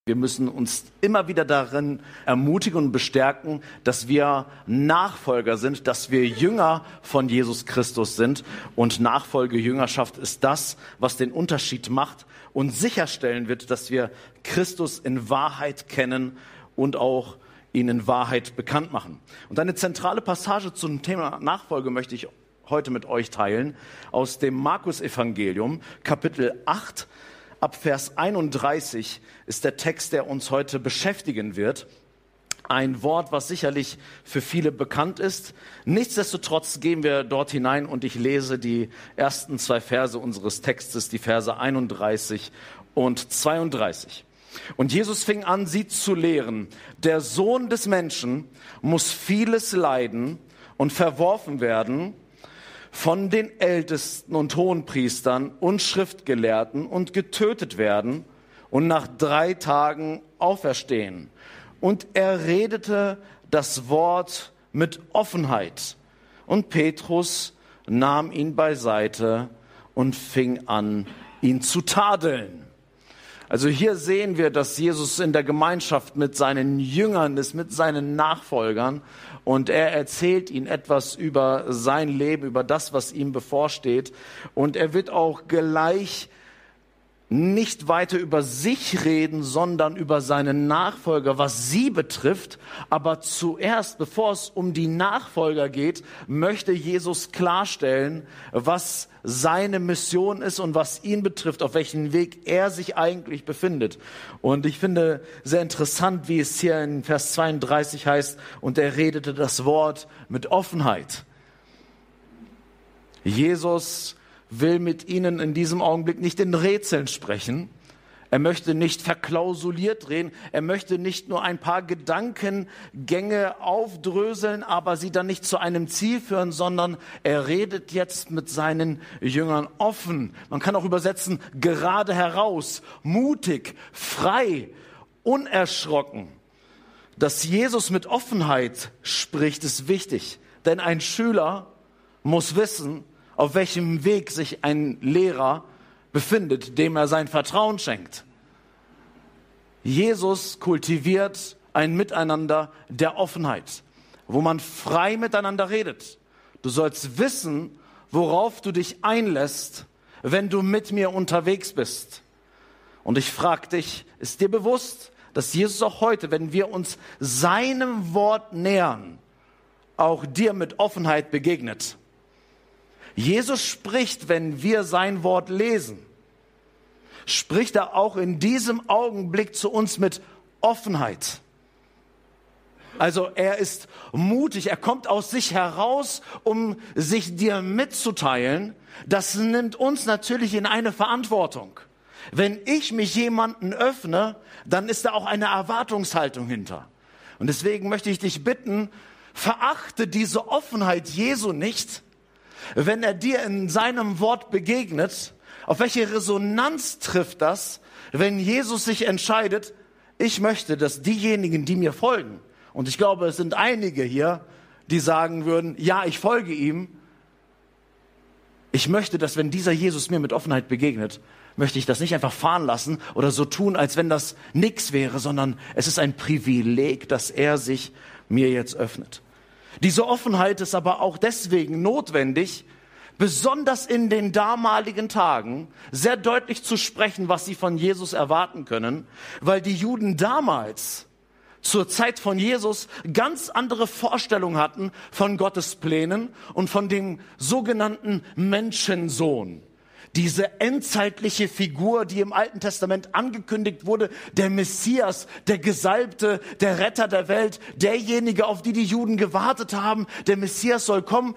Wir müssen uns immer wieder darin ermutigen und bestärken, dass wir Nachfolger sind, dass wir Jünger von Jesus Christus sind. Und Nachfolge, Jüngerschaft ist das, was den Unterschied macht und sicherstellen wird, dass wir Christus in Wahrheit kennen und auch ihn in Wahrheit bekannt machen. Und eine zentrale Passage zum Thema Nachfolge möchte ich heute mit euch teilen aus dem Markus-Evangelium, Kapitel 8. Ab Vers 31 ist der Text, der uns heute beschäftigen wird. Ein Wort, was sicherlich für viele bekannt ist. Nichtsdestotrotz gehen wir dort hinein und ich lese die ersten 2 Verse unseres Textes, die Verse 31 und 32. Und Jesus fing an, sie zu lehren. Der Sohn des Menschen muss vieles leiden und verworfen werden von den Ältesten und Hohenpriestern und Schriftgelehrten und getötet werden und nach 3 Tagen auferstehen. Und er redete das Wort mit Offenheit. Und Petrus nahm ihn beiseite und fing an, ihn zu tadeln. Also hier sehen wir, dass Jesus in der Gemeinschaft mit seinen Jüngern ist, mit seinen Nachfolgern. Und er erzählt ihnen etwas über sein Leben, über das, was ihm bevorsteht. Und er wird auch gleich nicht weiter über sich reden, sondern über seine Nachfolger, was sie betrifft. Aber zuerst, bevor es um die Nachfolger geht, möchte Jesus klarstellen, was seine Mission ist und was ihn betrifft, auf welchem Weg er sich eigentlich befindet. Und ich finde sehr interessant, wie es hier in Vers 32 heißt, und er redete das Wort mit Offenheit. Jesus will mit ihnen in diesem Augenblick nicht in Rätseln sprechen. Er möchte nicht verklausuliert reden. Er möchte nicht nur ein paar Gedankengänge aufdröseln, aber sie dann nicht zu einem Ziel führen, sondern er redet jetzt mit seinen Jüngern offen. Man kann auch übersetzen, gerade heraus, mutig, frei, unerschrocken. Dass Jesus mit Offenheit spricht, ist wichtig. Denn ein Schüler muss wissen, auf welchem Weg sich ein Lehrer befindet, dem er sein Vertrauen schenkt. Jesus kultiviert ein Miteinander der Offenheit, wo man frei miteinander redet. Du sollst wissen, worauf du dich einlässt, wenn du mit mir unterwegs bist. Und ich frage dich, ist dir bewusst, dass Jesus auch heute, wenn wir uns seinem Wort nähern, auch dir mit Offenheit begegnet? Jesus spricht, wenn wir sein Wort lesen, spricht er auch in diesem Augenblick zu uns mit Offenheit. Also er ist mutig, er kommt aus sich heraus, um sich dir mitzuteilen. Das nimmt uns natürlich in eine Verantwortung. Wenn ich mich jemanden öffne, dann ist da auch eine Erwartungshaltung hinter. Und deswegen möchte ich dich bitten, verachte diese Offenheit Jesu nicht, wenn er dir in seinem Wort begegnet. Auf welche Resonanz trifft das, wenn Jesus sich entscheidet, ich möchte, dass diejenigen, die mir folgen, und ich glaube, es sind einige hier, die sagen würden, ja, ich folge ihm. Ich möchte, dass wenn dieser Jesus mir mit Offenheit begegnet, möchte ich das nicht einfach fahren lassen oder so tun, als wenn das nichts wäre, sondern es ist ein Privileg, dass er sich mir jetzt öffnet. Diese Offenheit ist aber auch deswegen notwendig, besonders in den damaligen Tagen sehr deutlich zu sprechen, was sie von Jesus erwarten können, weil die Juden damals zur Zeit von Jesus ganz andere Vorstellungen hatten von Gottes Plänen und von dem sogenannten Menschensohn. Diese endzeitliche Figur, die im Alten Testament angekündigt wurde, der Messias, der Gesalbte, der Retter der Welt, derjenige, auf die die Juden gewartet haben, der Messias soll kommen